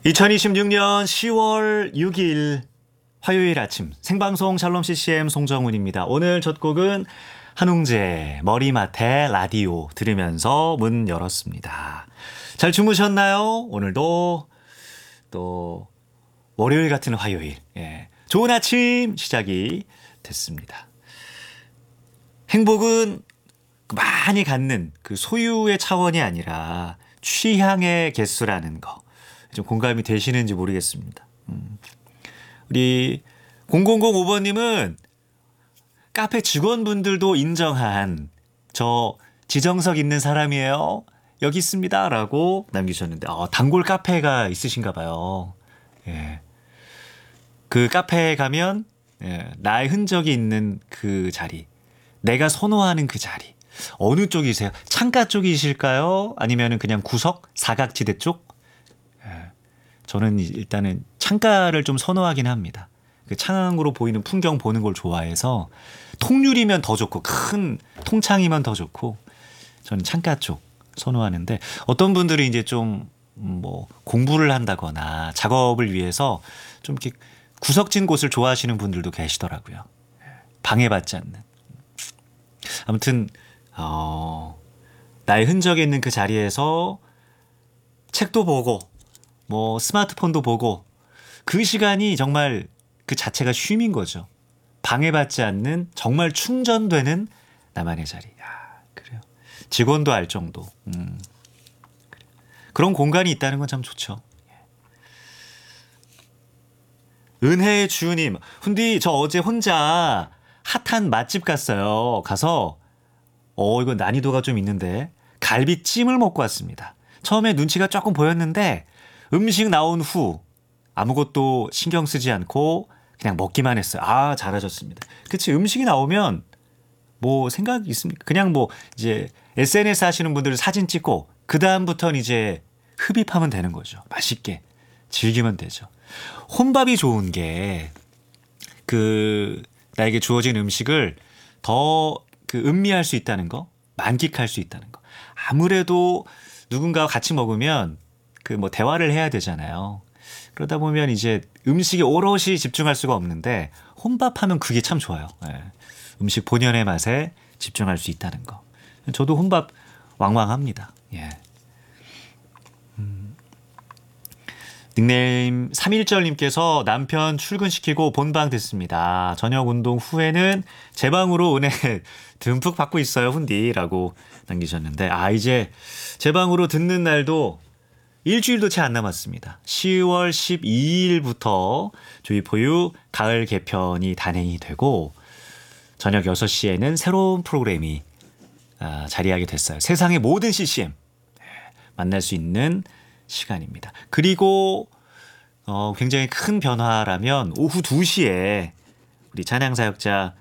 2026년 10월 6일 화요일 아침 생방송 샬롬 CCM 송정훈입니다. 오늘 첫 곡은 한웅재 머리맡에 라디오 들으면서 문 열었습니다. 잘 주무셨나요? 오늘도 또 월요일 같은 화요일, 좋은 아침 시작이 됐습니다. 행복은 많이 갖는 그 소유의 차원이 아니라 취향의 개수라는 거. 좀 공감이 되시는지 모르겠습니다. 우리 0005번님은 카페 직원분들도 인정한 저 지정석 있는 사람이에요. 여기 있습니다. 라고 남기셨는데 단골 카페가 있으신가 봐요. 예. 그 카페에 가면 나의 흔적이 있는 그 자리, 내가 선호하는 그 자리. 어느 쪽이세요? 창가 쪽이실까요? 아니면 그냥 구석? 사각지대 쪽? 저는 일단은 창가를 좀 선호하긴 합니다. 그 창으로 보이는 풍경 보는 걸 좋아해서 통유리면 더 좋고 큰 통창이면 더 좋고 저는 창가 쪽 선호하는데 어떤 분들이 이제 좀 뭐 공부를 한다거나 작업을 위해서 좀 이렇게 구석진 곳을 좋아하시는 분들도 계시더라고요. 방해받지 않는. 아무튼 나의 흔적이 있는 그 자리에서 책도 보고 뭐 스마트폰도 보고 그 시간이 정말 그 자체가 쉼인 거죠. 방해받지 않는 정말 충전되는 나만의 자리. 그래요. 직원도 알 정도. 그런 공간이 있다는 건 참 좋죠. 은혜의 주님, 훈디 저 어제 혼자 핫한 맛집 갔어요. 가서 이거 난이도가 좀 있는데 갈비찜을 먹고 왔습니다. 처음에 눈치가 조금 보였는데 음식 나온 후 아무것도 신경 쓰지 않고 그냥 먹기만 했어요. 잘하셨습니다. 그치, 음식이 나오면 뭐 생각 있습니까? 그냥 뭐 이제 SNS 하시는 분들 사진 찍고 그 다음부터는 이제 흡입하면 되는 거죠. 맛있게 즐기면 되죠. 혼밥이 좋은 게 그 나에게 주어진 음식을 더 그 음미할 수 있다는 거, 만끽할 수 있다는 거. 아무래도 누군가와 같이 먹으면 그 뭐 대화를 해야 되잖아요. 그러다 보면 이제 음식에 오롯이 집중할 수가 없는데 혼밥하면 그게 참 좋아요. 음식 본연의 맛에 집중할 수 있다는 거. 저도 혼밥 왕왕합니다. 닉네임 3.1절님께서 남편 출근시키고 본방 듣습니다. 저녁 운동 후에는 제 방으로 은혜 듬뿍 받고 있어요, 훈디라고 남기셨는데 이제 제 방으로 듣는 날도 일주일도 채 안 남았습니다. 10월 12일부터 조이포유 가을 개편이 단행이 되고 저녁 6시에는 새로운 프로그램이 자리하게 됐어요. 세상의 모든 CCM 만날 수 있는 시간입니다. 그리고 굉장히 큰 변화라면 오후 2시에 우리 찬양사역자